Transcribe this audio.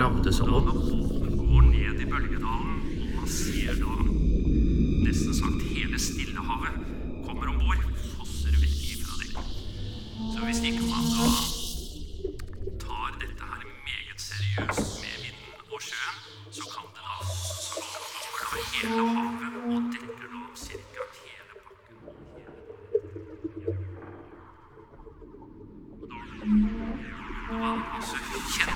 gravde seg opp. Båten går ned i bølgedalen, og man ser da nesten sagt hele Stillehavet kommer ombord, fosser vekk ifra dekk. Så hvis ikke man da tar dette her meget seriøst med vinden og sjøen, så kan det da så kommer da hele havet